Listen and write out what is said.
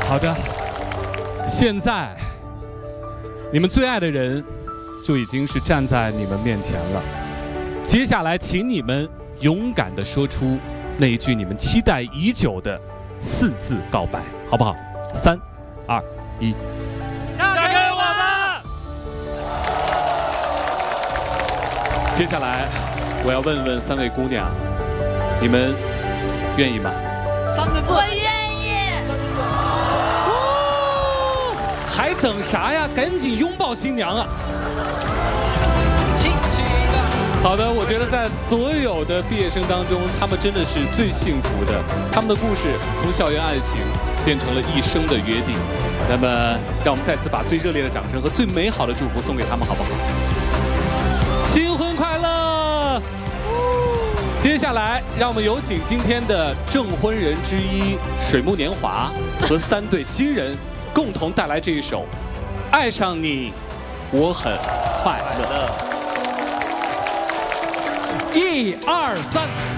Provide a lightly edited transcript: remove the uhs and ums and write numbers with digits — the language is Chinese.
好的，现在你们最爱的人就已经是站在你们面前了。接下来，请你们勇敢地说出那一句你们期待已久的4字告白，好不好？3、2、1， 嫁给我吧！ 接下来，我要问问3位姑娘，你们愿意吗 ？3个字。 我愿意。 还等啥呀？赶紧拥抱新娘啊！ 亲亲的。 好的，我觉得在所有的毕业生当中，他们真的是最幸福的。他们的故事从校园爱情变成了一生的约定。那么，让我们再次把最热烈的掌声和最美好的祝福送给他们，好不好？新婚快乐！接下来，让我们有请今天的证婚人之一水木年华和3对新人共同带来这一首《爱上你，我很快乐》。 1、2、3。